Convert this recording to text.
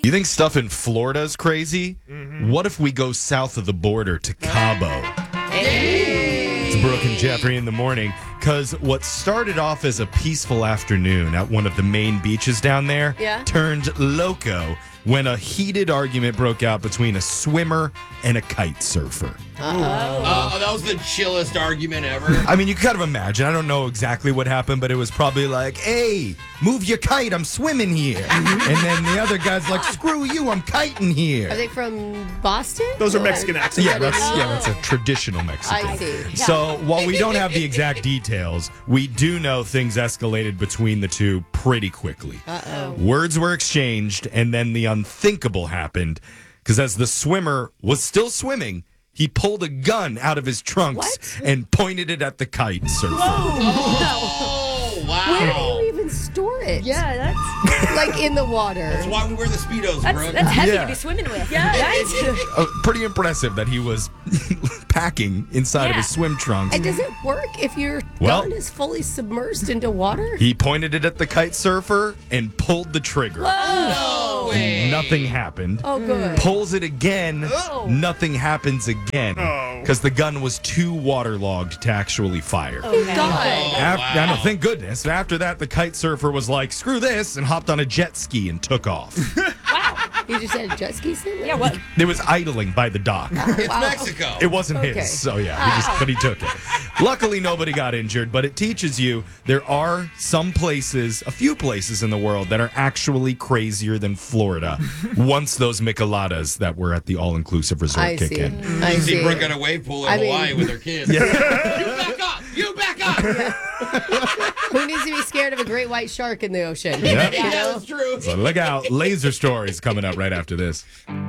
You think stuff in Florida's crazy? What if we go south of the border to Cabo? It's Brooke and Jeffrey in the morning, because what started off as a peaceful afternoon at one of the main beaches down there turned loco when a heated argument broke out between a swimmer and a kite surfer. That was the chillest argument ever. I mean, you can kind of imagine. I don't know exactly what happened, but it was probably like, hey, move your kite, I'm swimming here. And then the other guy's like, screw you, I'm kiting here. Are they from Boston? Those are Mexican accents. Yeah, that's a traditional Mexican. I see. So while we don't have the exact details, we do know things escalated between the two pretty quickly. Words were exchanged, and then the unthinkable happened, because as the swimmer was still swimming, he pulled a gun out of his trunks and pointed it at the kite surfer. Oh, wow. Where do you even store it? Yeah, that's Like in the water. That's why we wear the Speedos, Brooke. that's heavy Yeah. to be swimming with. Yeah, right. Pretty impressive that he was packing inside of his swim trunks. And does it work if your Well- gun is fully submersed into water? He pointed it at the kite surfer and pulled the trigger. No way. Nothing happened. Oh, good. Pulls it again. Nothing happens again. Because the gun was too waterlogged to actually fire. Oh, God. I know, thank goodness. After that, the kite surfer was like, screw this, and hopped on a jet ski and took off. You just had a jet ski sim? Yeah, what? It was idling by the dock. It's Mexico. It wasn't Okay. his, so yeah, but he took it. Luckily, nobody got injured, but it teaches you there are some places, a few places in the world that are actually crazier than Florida once those micheladas that were at the all-inclusive resort I kick see. in. I You see see. Brooke at a wave pool in I mean- Hawaii with her kids. You back up! You back up! Who needs to be scared of a great white shark in the ocean? Yeah. You know? That's true. So look out. Laser stories coming up right after this.